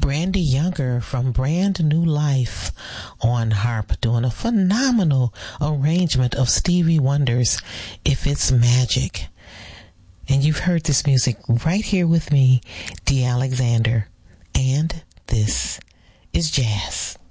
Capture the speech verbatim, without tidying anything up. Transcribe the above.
Brandy Younger from Brand New Life on harp, doing a phenomenal arrangement of Stevie Wonder's If It's Magic. And you've heard this music right here with me, Dee Alexander. And this is jazz.